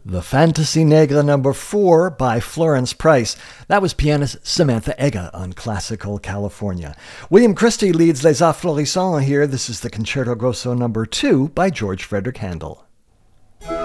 The Fantasy Negra number 4 by Florence Price. That was pianist Samantha Ega on Classical California. William Christie leads Les Afflorissants here. This is the Concerto Grosso number 2 by George Frederick Handel.